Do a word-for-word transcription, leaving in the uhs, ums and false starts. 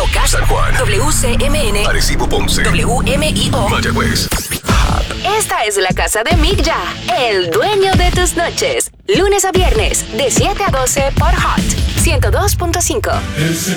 Moca, San Juan, W C M N, Arecibo, Ponce, W M I O, Mayagüez. Esta es la casa de Mick Ya, el dueño de tus noches. Lunes a viernes, de siete a doce por Hot ciento dos punto cinco. Ese